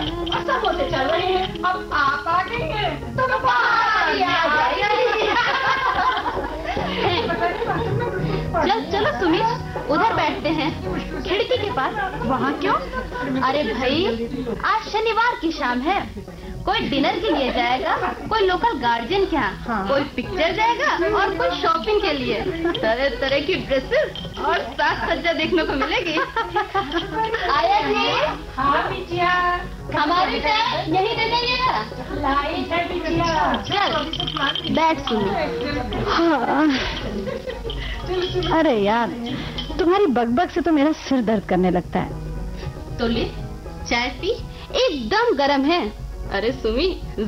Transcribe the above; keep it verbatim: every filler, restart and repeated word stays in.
समोसे चल रहे हैं, अब आप आ गई हैं तो पानी आ जाएगी। चल चलो सुमित, उधर बैठते हैं खिड़की के पास। वहाँ क्यों? अरे भाई, आज शनिवार की शाम है, कोई डिनर के लिए जाएगा, कोई लोकल गार्जियन के यहाँ, हाँ। कोई पिक्चर जाएगा और कोई शॉपिंग के लिए। तरह तरह की ड्रेसेस और साज सज्जा देखने को मिलेगी। आया जी? हाँ बिटिया, हमारी चाय यही दे देंगे। लाई है बिटिया। चल बैठ सुनी। हाँ। अरे यार, तुम्हारी बकबक से तो मेरा सिर दर्द करने लगता है। तो ले चाय पी, एकदम गर्म है। अरे सुमी,